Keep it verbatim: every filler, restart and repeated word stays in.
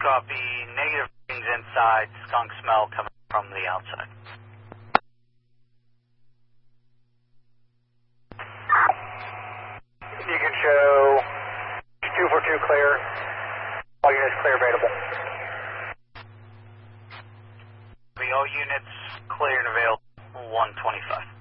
copy. Negative things inside. Skunk smell coming from the outside. You can show two for two clear. All units clear available. All units clear and available. one twenty-five.